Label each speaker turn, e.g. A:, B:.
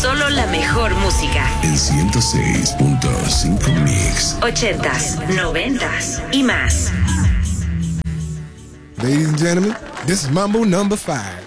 A: Solo la mejor música.
B: En 106.5 Mix.
A: 80s, 90s y más.
C: Ladies and gentlemen, this is Mambo number 5.